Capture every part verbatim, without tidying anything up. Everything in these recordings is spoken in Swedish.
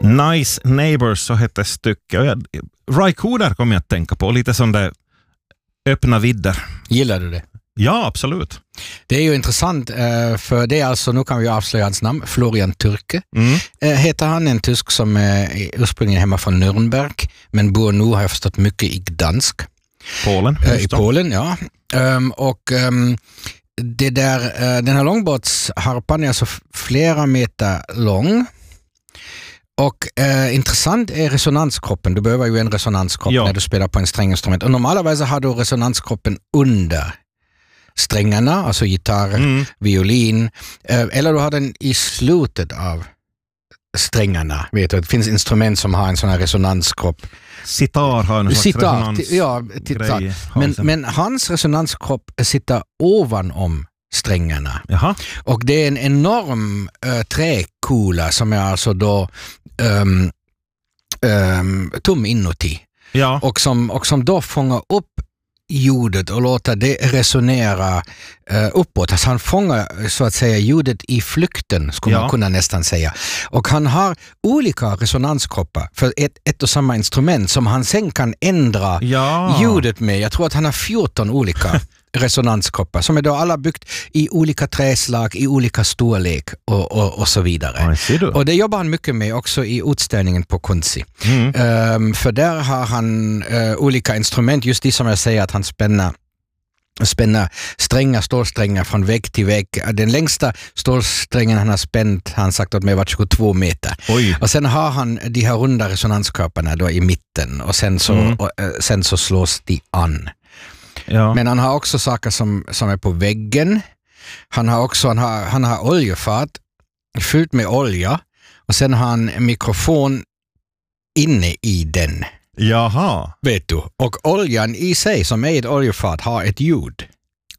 Nice Neighbors, så hette stycke. Och jag, Raikkonen kommer jag att tänka på. Lite som det öppna vidder. Gillar du det? Ja, absolut. Det är ju intressant, för det är alltså, nu kan vi avslöja hans namn, Florian Türke. Mm. Heter han, en tysk som är ursprungligen hemma från Nürnberg, men bor nu, har jag förstått, mycket i Gdansk. Polen. Äh, I Polen, ja. Um, och um, det där, uh, den här långbåtsharpan är alltså flera meter lång. Och uh, intressant är resonanskroppen. Du behöver ju en resonanskropp ja. när du spelar på en stränginstrument. Och normalerweise har du resonanskroppen under strängarna, alltså gitarr, mm. violin. Uh, eller du har den i slutet av strängarna. Vet du, det finns instrument som har en sån här resonanskropp. Sitar har en slags sitar, resonans. Ja, titta. Men, men hans resonanskropp sitter ovanom strängarna. Jaha. Och det är en enorm uh, träkula som är alltså då um, um, tom inuti. Ja. Och, som, och som då fångar upp ljudet och låter det resonera uh, uppåt. Alltså han fångar så att säga ljudet i flykten, skulle ja. man kunna nästan säga. Och han har olika resonanskroppar för ett, ett och samma instrument som han sen kan ändra ja. ljudet med. Jag tror att han har fjorton olika resonanskroppar som är då alla byggt i olika träslag, i olika storlek och, och, och så vidare. Och det jobbar han mycket med också i utställningen på Kunzi. Mm. Um, för där har han uh, olika instrument, just det som jag säger att han spänner spänna strängar, stålsträngar från vägg till vägg. Den längsta stålsträngen han har spänt, han sagt åt mig, var tjugotvå meter. Oj. Och sen har han de här runda resonanskörparna då i mitten och sen så, mm. och, uh, sen så slås de an. Ja. Men han har också saker som, som är på väggen. Han har också han har, han har oljefat fyllt med olja och sen har han en mikrofon inne i den. Jaha. Vet du? Och oljan i sig som är ett oljefat har ett ljud.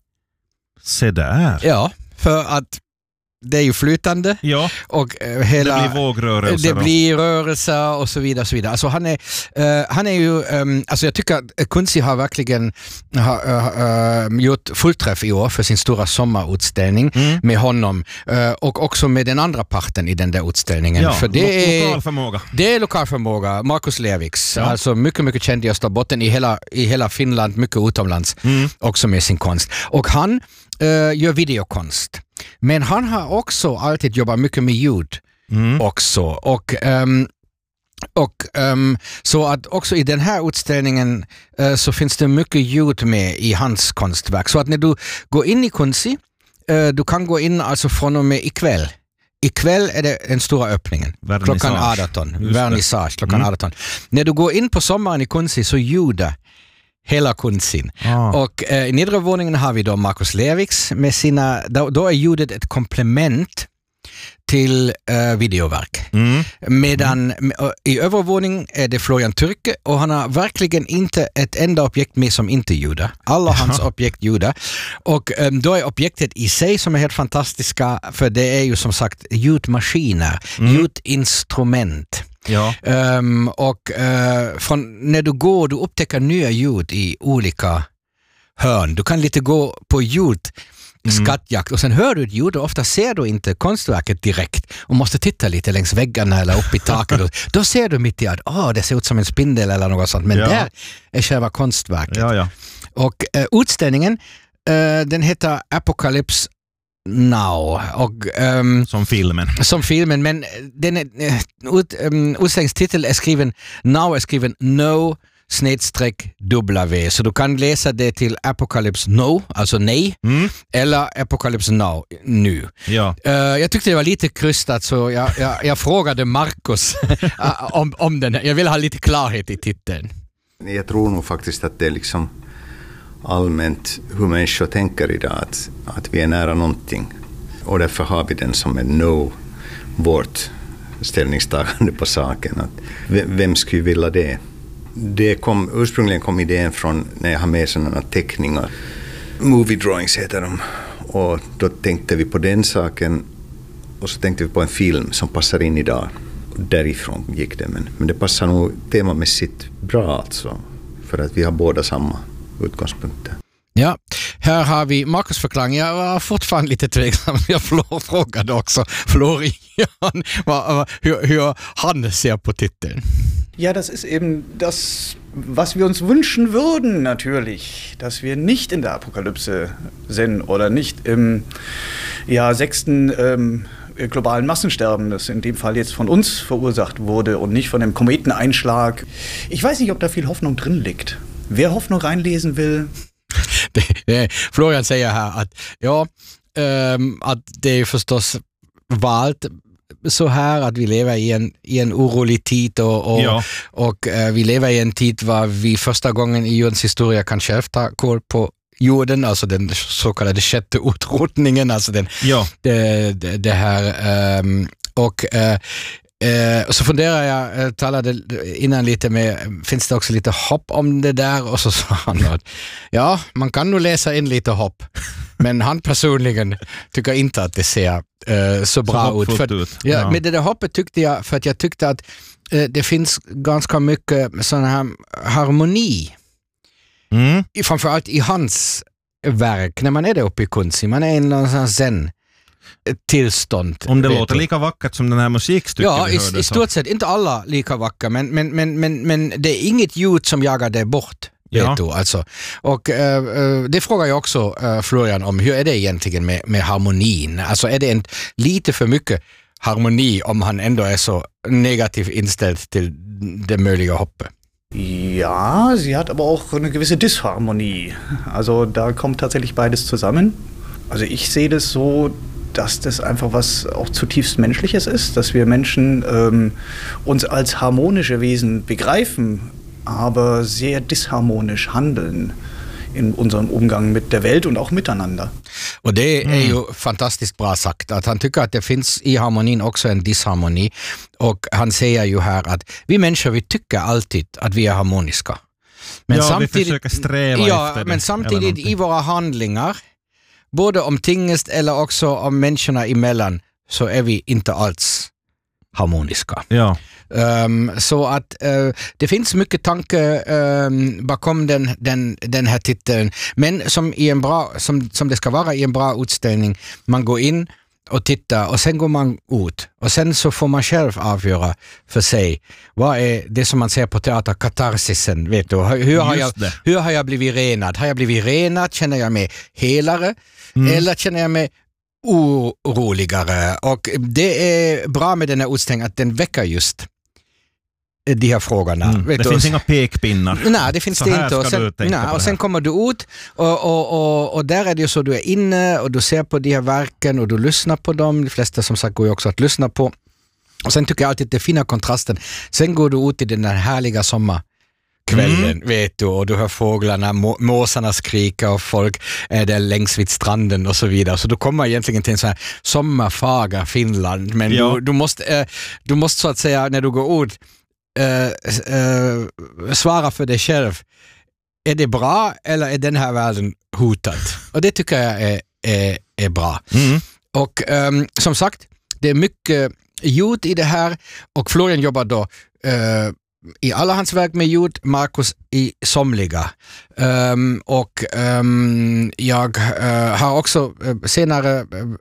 Se där. Ja, för att det är ju flytande ja. och uh, hela, det blir vågrörelser. Det blir rörelser och så vidare och så vidare. Alltså han är uh, han är ju um, alltså jag tycker att Kunzi har verkligen ha, uh, uh, gjort fullträff i år för sin stora sommarutställning mm. med honom uh, och också med den andra parten i den där utställningen. Ja, för det lo- är lokal förmåga. Det är lokal förmåga. Markus Leviks, ja. alltså mycket mycket känd i Österbotten, i hela i hela Finland, mycket utomlands mm. också med sin konst. Och han uh, gör videokonst. Men han har också alltid jobbat mycket med ljud mm. också. Och, um, och um, så att också i den här utställningen uh, så finns det mycket ljud med i hans konstverk. Så att när du går in i Kunzi, uh, du kan gå in alltså från och med ikväll. Ikväll är det den stora öppningen. Vernissage. Klockan arton. Vernissage, klockan mm. arton. När du går in på sommaren i Kunzi så ljuder hela Kunzin. Ah. Och eh, i nedre våningen har vi då Markus Leviks med sina, då, då är ljudet ett komplement till eh, videoverk. Mm. Medan mm. i övervåningen är det Florian Türke och han har verkligen inte ett enda objekt med som inte ljudar. Alla hans objekt ljudar. Och eh, då är objektet i sig som är helt fantastiska, för det är ju som sagt ljudmaskiner, mm. ljudinstrument. Ja. Um, och uh, från, när du går, du upptäcker nya ljud i olika hörn. Du kan lite gå på ljud mm. skattjakt och sen hör du ett ljud och ofta ser du inte konstverket direkt och måste titta lite längs väggarna eller upp i taket. Då ser du mitt i att oh, det ser ut som en spindel eller något sånt, men ja. där är själva konstverket. Ja, ja. Och uh, utställningen uh, den heter Apocalypse Now. Och, um, som filmen. Som filmen, men den är, ut, um, utställningstitel är skriven, Now är skriven No snedstreck W. Så du kan läsa det till Apocalypse No, alltså nej, mm. eller Apocalypse Now, nu. Ja. Uh, jag tyckte det var lite krystat så jag, jag, jag frågade Markus om, om den. Jag vill ha lite klarhet i titeln. Jag tror nog faktiskt att det är liksom allmänt hur människor tänker idag, att, att vi är nära någonting. Och därför har vi den som en no, vårt ställningstagande på saken. Att vem skulle vilja det? Det kom, ursprungligen kom idén från när jag har med sådana teckningar. Movie drawings heter de. Och då tänkte vi på den saken och så tänkte vi på en film som passar in idag. Och därifrån gick det, men, men det passar nog temamässigt bra alltså. För att vi har båda samma utgångspunkter. Ja, här har vi Marcus förklaring. Jag var fortfarande lite tveksam. Jag frågade också Florian hur, hur han ser på titeln. Ja, das ist eben das, was wir uns wünschen würden natürlich, dass wir nicht in der Apokalypse sind oder nicht im ja, sechsten ähm, globalen Massensterben, das in dem Fall jetzt von uns verursacht wurde und nicht von dem Kometeneinschlag. Ich weiß nicht, ob da viel Hoffnung drin liegt. Wer Hoffnung reinlesen will... Det, det, Florian säger här att ja, ähm, att det är förstås valt så här att vi lever i en, i en orolig tid och, och, ja. och äh, vi lever i en tid var vi första gången i jordens historia kan själv ta koll på jorden, alltså den så kallade sjätte utrotningen, alltså den, ja. det, det, det här ähm, och äh, Eh, så funderar jag, eh, talade innan lite med, finns det också lite hopp om det där? Och så sa han att ja, man kan nog läsa in lite hopp, men han personligen tycker inte att det ser eh, så bra så ut. För, ut. Ja, ja. Med det där hoppet tyckte jag, för att jag tyckte att eh, det finns ganska mycket sån här harmoni, mm. I, framförallt i hans verk, när man är där uppe i Kunzi, man är i någon sån zen tillstånd. Om det låter du. Lika vackert som den här musikstycket ja, vi hörde. Ja, i stort sett. Inte alla lika vackra, men, men, men, men, men det är inget ljud som jagar det bort. Ja. Vet du, alltså. Och uh, det frågar jag också uh, Florian om. Hur är det egentligen med, med harmonin? Alltså är det en, lite för mycket harmoni om han ändå är så negativt inställd till det möjliga hoppet? Ja, sie hat aber auch eine gewisse Disharmonie. Also da kommt tatsächlich beides zusammen. Also ich sehe das so, dass das einfach was auch zutiefst Menschliches ist, dass wir Menschen ähm, uns als harmonische Wesen begreifen, aber sehr disharmonisch handeln in unserem Umgang med der Welt och miteinander. Och det är ju mm. fantastiskt bra sagt, att han tycker att det finns i harmonin också en disharmoni, och han säger ju här att vi människor, vi tycker alltid att vi är harmoniska. Men ja, samtidigt, vi försöker sträva ja, efter det. Men samtidigt i våra handlingar, både om tingest eller också om människorna emellan, så är vi inte alls harmoniska. Ja. Um, så att uh, det finns mycket tanke um, bakom den, den, den här titeln, men som, i en bra, som, som det ska vara i en bra utställning, man går in och tittar och sen går man ut och sen så får man själv avgöra för sig vad är det som man ser på teater, katarsisen, vet du, hur har, jag, hur har jag blivit renad? Har jag blivit renad? Känner jag mig helare? Mm. Eller känner jag mig oroligare? Och det är bra med den här utställningen att den väcker just de här frågorna. Mm. Det du? finns inga pekpinnar. Nej, det finns så det här inte. Och sen, nej, och sen kommer du ut och, och, och, och där är det ju så, du är inne och du ser på de här verken och du lyssnar på dem. De flesta som sagt går ju också att lyssna på. Och sen tycker jag alltid att det är fina kontrasten. Sen går du ut i den här härliga sommarkvällen, mm. vet du, och du hör fåglarna, må, måsarna skrika och folk är där längs vid stranden och så vidare. Så du kommer egentligen till en sån här sommarfager Finland, men ja. du, du, måste, eh, du måste så att säga, när du går ut, Uh, uh, svara för dig själv. Är det bra eller är den här världen hotad? Och det tycker jag är, är, är bra. Mm. Och um, som sagt, det är mycket ljud i det här, och Florian jobbar då uh, i alla hans verk med ljud, Marcus i somliga. Um, och um, jag uh, har också uh, senare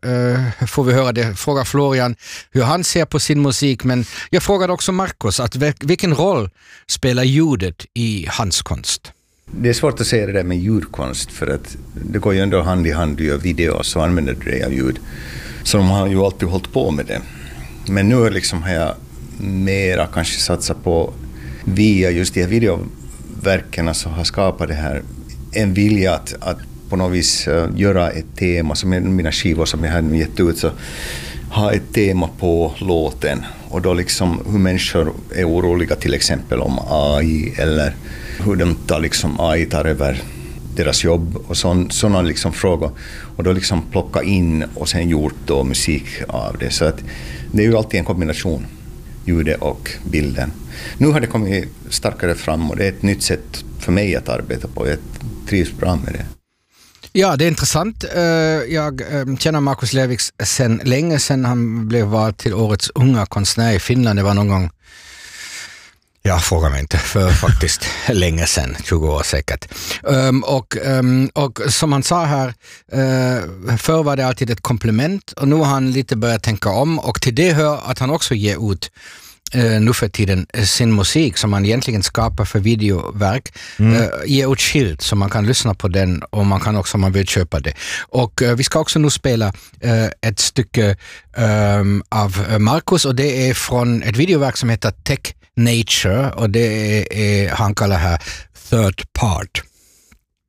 uh, får vi höra det, fråga Florian hur han ser på sin musik, men jag frågade också Marcus att vilken roll spelar ljudet i hans konst? Det är svårt att säga det där med ljudkonst, för att det går ju ändå hand i hand, du gör video så använder du det av ljud. Så de har ju alltid hållit på med det. Men nu liksom har jag mera kanske satsat på, via just de här videoverken så har skapat det här en vilja att, att på något vis uh, göra ett tema, som mina skivor som jag har gett ut, så ha ett tema på låten, och då liksom hur människor är oroliga till exempel om A I, eller hur de tar liksom A I tar över deras jobb och sådana liksom frågor, och då liksom plocka in och sen gjort då musik av det. Så att det är ju alltid en kombination, ljudet och bilden. Nu har det kommit starkare fram, och det är ett nytt sätt för mig att arbeta på. Jag trivs bra med det. Ja, det är intressant. Jag känner Marcus Leviks sen länge sedan han blev vald till årets unga konstnär i Finland. Det var någon gång, Jag frågar mig inte, för faktiskt länge sedan, tjugo år säkert. Um, och, um, och som han sa här, uh, förr var det alltid ett komplement och nu har han lite börjat tänka om, och till det hör att han också ger ut uh, nu för tiden sin musik som man egentligen skapar för videoverk, mm. uh, ger ut skilt så man kan lyssna på den, och man kan också om man vill köpa det. Och uh, vi ska också nu spela uh, ett stycke um, av Marcus, och det är från ett videoverk som heter Tech Nature, och det är, är han kallar här Third Part.